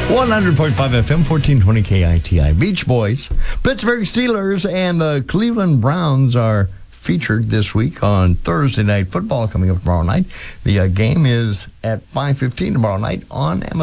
100.5 FM, 1420 KITI. Beach Boys, Pittsburgh Steelers, and the Cleveland Browns are featured this week on Thursday Night Football coming up tomorrow night. The game is at 5:15 tomorrow night on Amazon.